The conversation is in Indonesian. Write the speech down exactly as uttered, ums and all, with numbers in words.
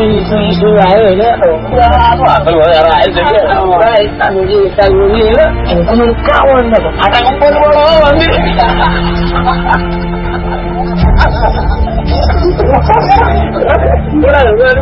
isu-isu aja ya. Wah, kalau era itu ya, baik tanggung tanggung lah. Kamu kawan lah. Ada kumpul orang ni. Hahaha.